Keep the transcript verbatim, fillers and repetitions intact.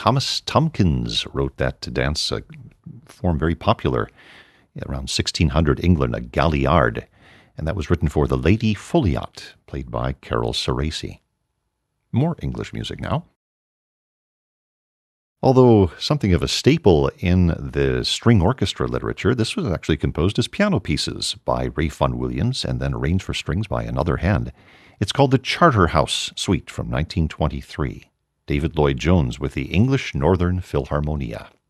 Thomas Tomkins wrote that dance, a form very popular around sixteen hundred England, a galliard, and that was written for the Lady Folliot, played by Carol Ceresi. More English music now. Although something of a staple in the string orchestra literature, this was actually composed as piano pieces by Ralph Vaughan Williams and then arranged for strings by another hand. It's called the Charterhouse Suite from nineteen twenty-three. David Lloyd Jones with the English Northern Philharmonia.